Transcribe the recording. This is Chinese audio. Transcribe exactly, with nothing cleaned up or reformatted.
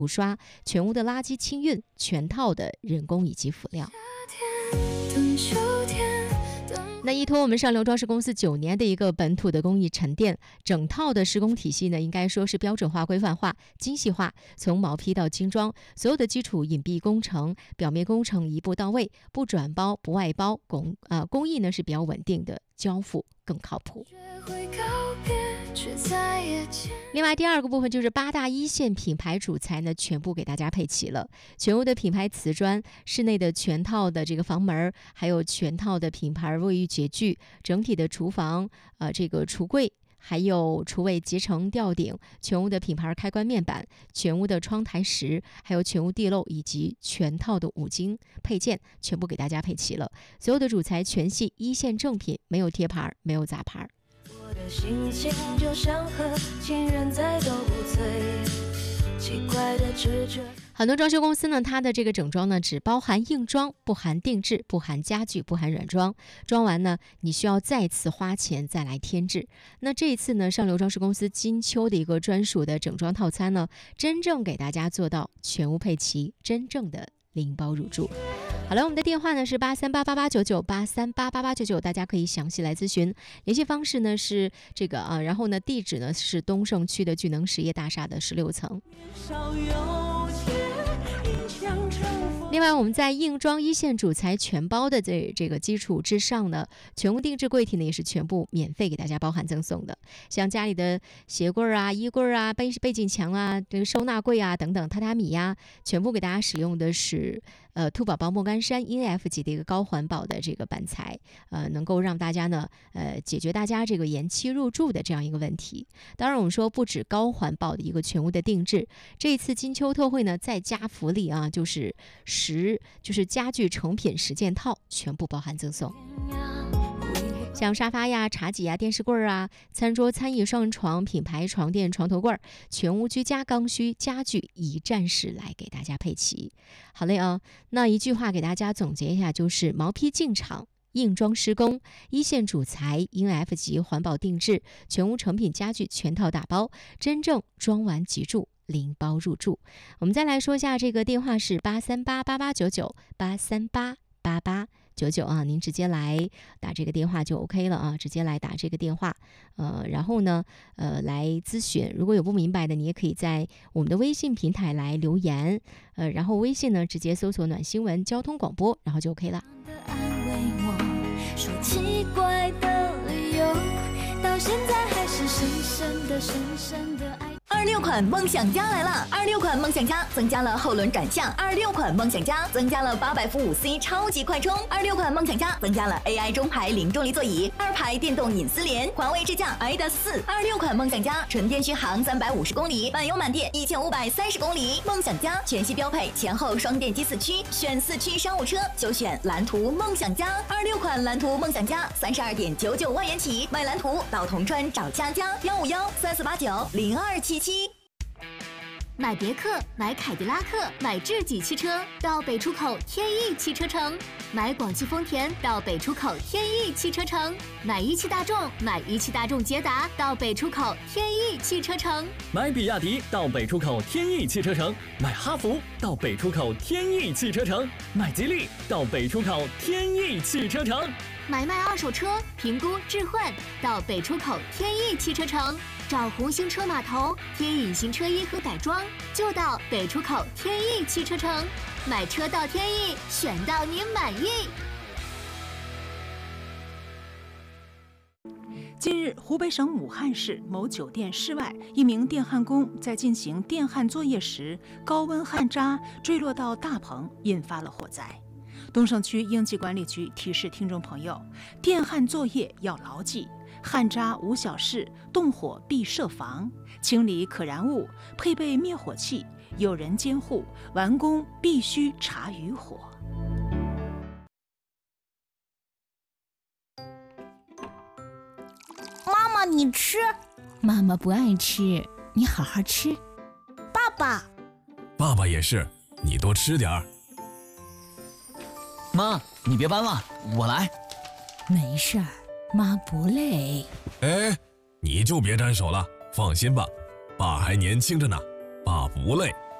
无刷，全屋的垃圾清运，全套的人工以及辅料。那依托我们上流装饰公司九年的一个本土的工艺沉淀，整套的施工体系呢，应该说是标准化、规范化、精细化，从毛坯到精装，所有的基础隐蔽工程、表面工程一步到位，不转包、不外包，工啊、呃、工艺呢是比较稳定的，交付更靠谱。另外第二个部分就是八大一线品牌主材呢，全部给大家配齐了，全屋的品牌瓷砖，室内的全套的这个房门，还有全套的品牌卫浴洁具，整体的厨房呃这个橱柜，还有厨卫集成吊顶，全屋的品牌开关面板，全屋的窗台石，还有全屋地漏以及全套的五金配件全部给大家配齐了，所有的主材全系一线正品，没有贴牌，没有杂牌。我的心情就像和情人在斗嘴，奇怪的直觉。很多装修公司呢，它的这个整装呢只包含硬装，不含定制，不含家具，不含软装。装完呢，你需要再次花钱再来添置。那这一次呢，上流装饰公司金秋的一个专属的整装套餐呢，真正给大家做到全屋配齐，真正的零包入住。好了，我们的电话呢是八三八八八九九八三八八八九九，大家可以详细来咨询。联系方式呢是这个啊，然后呢地址呢是东胜区的聚能实业大厦的十六层。另外，我们在硬装一线主材全包的这这个基础之上呢，全屋定制柜体呢也是全部免费给大家包含赠送的。像家里的鞋柜啊、衣柜啊、背背景墙啊、这个收纳柜啊等等，榻榻米呀、啊，全部给大家使用的是呃兔宝宝莫干山 E N F 级的一个高环保的这个板材，呃，能够让大家呢呃解决大家这个延期入住的这样一个问题。当然，我们说不止高环保的一个全屋的定制，这一次金秋特惠呢再加福利啊，就是十就是家具成品十件套全部包含赠送。像沙发呀、茶几呀、电视柜啊、餐桌、餐椅、双人床、品牌床垫、床头柜，全屋居家刚需家具一站式来给大家配齐。好嘞啊，那一句话给大家总结一下，就是毛坯进场，硬装施工，一线主材 E N F 级环保定制，全屋成品家具全套打包，真正装完即住，零包入住。我们再来说一下，这个电话是八三八八八九九八三八八八九九啊，您直接来打这个电话就 OK 了啊，直接来打这个电话，呃，然后呢，呃，来咨询。如果有不明白的，你也可以在我们的微信平台来留言，呃，然后微信呢直接搜索暖新闻交通广播，然后就 OK 了。说奇怪的理由，到现在还是深深的深深的爱。 二六款梦想家来了！二六款梦想家增加了后轮转向，二六款梦想家增加了八百伏五 C 超级快充，二六款梦想家增加了 A I 中排零重力座椅，二排电动隐私帘，环卫支架 I D A 四。二六款梦想家纯电续航三百五十公里，满油满电一千五百三十公里。梦想家全系标配前后双电机四驱，选四驱商务车就选蓝图梦想家。二六款蓝图梦想家三十二点九九万元起，买蓝图到铜川找佳佳，幺五幺三四八九零二七七。 买别克，买凯迪拉克，买智己汽车到北出口天翼汽车城；买广汽丰田到北出口天翼汽车城；买一汽大众，买一汽大众捷达到北出口天翼汽车城； 买比亚迪到北出口天翼汽车城；买哈弗到北出口天翼汽车城；买吉利到北出口天翼汽车城； 买卖二手车，评估置换到北出口天翼汽车城。找红星车码头，添隐形车衣和改装，就到北出口天翼汽车城。买车到天翼，选到您满意。 近日，湖北省武汉市某酒店室外，一名电焊工在进行电焊作业时，高温焊渣坠落到大棚，引发了火灾。东胜区应急管理局提示听众朋友，电焊作业要牢记：焊渣无小事，动火必设防，清理可燃物，配备灭火器，有人监护，完工必须查余火。 妈妈，你吃？ 妈妈不爱吃，你好好吃。 爸爸， 爸爸也是，你多吃点儿。 妈，你别搬了，我来。 没事儿，妈不累。 哎，你就别沾手了，放心吧，爸还年轻着呢，爸不累。